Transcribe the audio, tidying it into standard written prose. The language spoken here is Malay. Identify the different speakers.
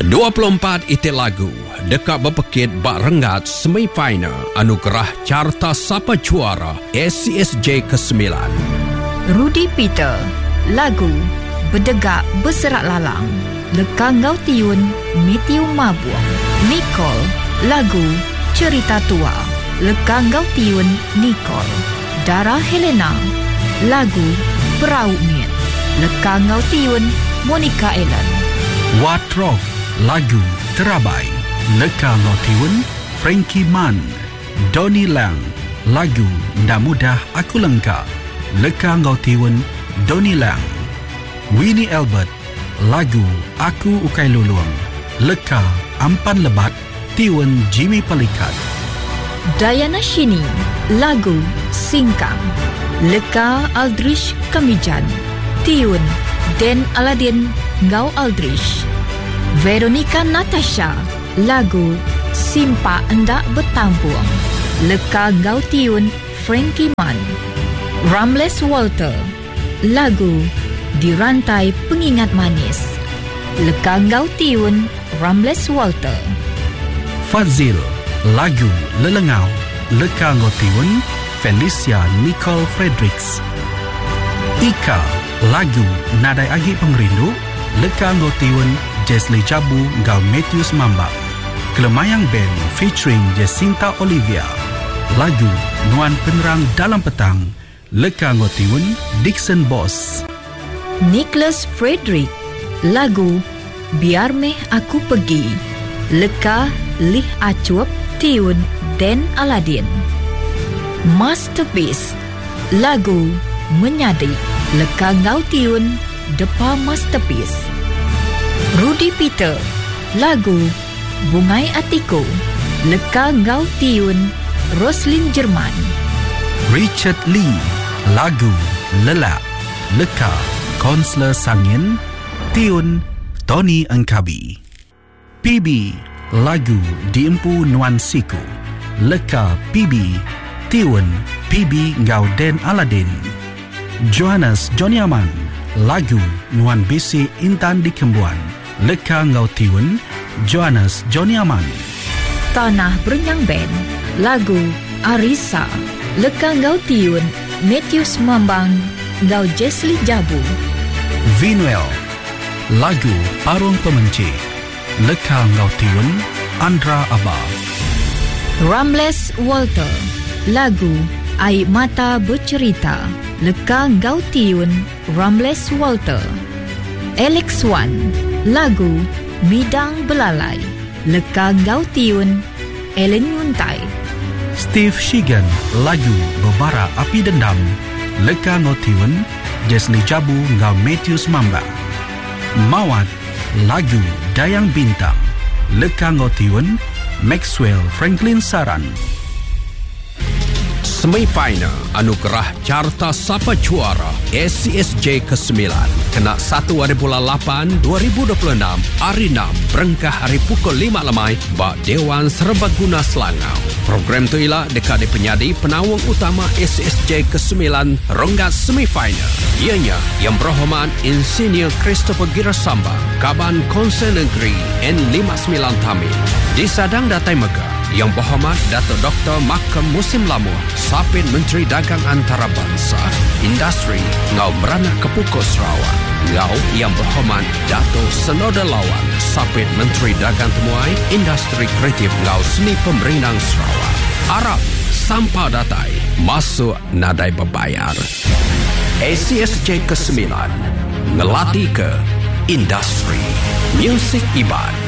Speaker 1: 24 itik lagu dekat berpekit bak rengat semifinal anugerah carta sapa juara SCSJ ke-9.
Speaker 2: Rudy Peter, lagu Berdegak Berserak Lalang, leka ngau tiun Matthew Mabuang. Nicole, lagu Cerita Tua, leka ngau tiun Nicole. Dara Helena, lagu Perahu Miet, leka ngau tiun Monica Ellen.
Speaker 3: Watrok, lagu Terabai, leka ngau tiun Frankie Mann. Donnie Lang, lagu Ndak Mudah Aku Lengkap, leka ngau tiun Donnie Lang. Winnie Albert, lagu Aku Ukai Luluang, leka Ampan Lebat tiun Jimmy Pelikat.
Speaker 2: Diana Shini, lagu Singkang, leka Aldrich Kamijan, tiun Den Aladin Ngau Aldrich. Veronica Natasha, lagu Simpa Endak Bertampuang, leka Ngau tiun Frankie Mann. Ramles Walter, lagu Di Rantai Pengingat Manis, leka ngau tiun Ramles Walter.
Speaker 3: Fazil, lagu Lelengau, leka ngau tiun Felicia Nicole Fredericks. Ika, lagu Nadai Agi Pengrindu, leka ngau tiun Jesli Jabu ngau Matthews Mambak. Kelemayang Band featuring Jacinta Olivia, lagu Nuan Penerang Dalam Petang, leka ngau tiun Dixon Boss.
Speaker 2: Nicholas Frederick, lagu Biar Meh Aku Pergi, leka Lih Acuap tiun Den Aladin. Masterpiece, lagu Menyadik, leka ngau tiun Depa Masterpiece. Rudy Peter, lagu Bungai Atiku, leka ngau tiun Roslyn Jerman.
Speaker 3: Richard Lee, lagu Lelak, leka Konsler Sangin, tiun Tony Engkabi. PB, lagu Diempu Nuan Siku, leka PB, tiun PB Ngau Den Aladin. Johannes Joniaman, lagu Nuan Bisi Intan di Kembuan, leka ngau tiun Johannes Joniaman.
Speaker 2: Tanah Berenyang Band, lagu Arisa, leka ngau tiun Matthews Mambang ngau Jesli Jabu.
Speaker 3: Vinuel, lagu Parung Pemenci, leka ngau tiun Andra Abah.
Speaker 2: Ramles Walter, lagu Air Mata Bercerita, leka ngau tiun Ramles Walter. Alex Wan, lagu Midang Belalai, leka ngau tiun Ellen Yuntai.
Speaker 3: Steve Shigan, lagu Berbara Api Dendam, leka ngau tiun Jesli Jabu ngau Matthews Mambak. Mawat, lagu Dayang Bintang, leka ngau tiun Maxwell Franklin Saran.
Speaker 1: Semifinal anugerah carta sapa juara SCSJ ke-9 kena 1 hari bulan 8 2026 hari 6 berengkah hari pukul 5 lemai bak Dewan Serbaguna Selangau. Program tu ialah dekat penyadi penawang utama SCSJ ke-9 ronggat semifinal. Ianya Yang Berhormat Insinyur Christopher Girasambang, Kaban Konsen Negeri N59 Tamil. Disadang Datai Megah Yang Berhormat Dato' Dr. Makam Musim Lamur, Sapit Menteri Dagang Antarabangsa, Industri Ngau Meranak Kepukul Sarawak. Ngau Yang Berhormat Dato' Senoda Lawan, Sapit Menteri Dagang Temuai, Industri Kreatif Ngau Seni Pemerinang Sarawak. Harap sampah datai masuk nadai berbayar. SCSJ ke-9 ngelatih ke industri muzik ibad.